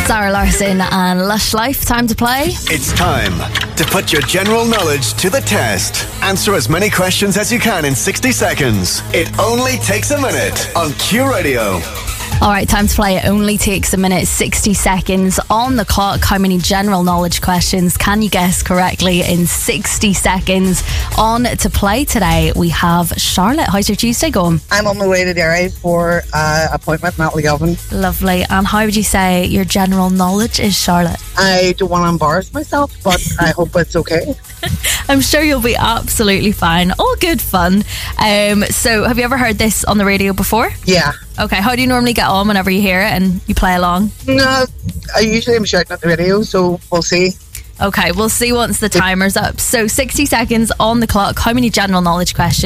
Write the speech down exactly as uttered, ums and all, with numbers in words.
Zara Larsson and Lush Life. Time to play. It's time to put your general knowledge to the test. Answer as many questions as you can in sixty seconds. It only takes a minute on Q Radio. Alright, time to play. It only takes a minute, sixty seconds on the clock. How many general knowledge questions can you guess correctly in sixty seconds? On to play today, we have Charlotte. How's your Tuesday going? I'm on my way to Derry for uh, appointment, Natalie Galvin. Lovely. And how would you say your general knowledge is, Charlotte? I don't want to embarrass myself, but I hope it's okay. I'm sure you'll be absolutely fine. All good fun. Um, so, have you ever heard this on the radio before? Yeah. Okay, how do you normally get on whenever you hear it and you play along? No, I usually am shouting at the radio, so we'll see. Okay, we'll see once the timer's up. So, sixty seconds on the clock. How many general knowledge questions